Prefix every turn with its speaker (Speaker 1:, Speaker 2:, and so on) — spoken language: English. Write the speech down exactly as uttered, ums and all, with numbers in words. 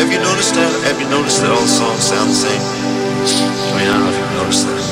Speaker 1: Have you noticed that? Have you noticed that all the songs sound the same? I mean, I don't know if you've noticed that.